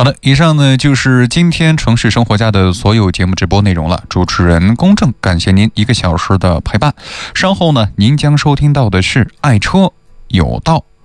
的，以上呢就是今天城市生活家的所有节目直播内容了。主持人公正，感谢您1个小时的陪伴。稍后呢，您将收听到的是爱车有道。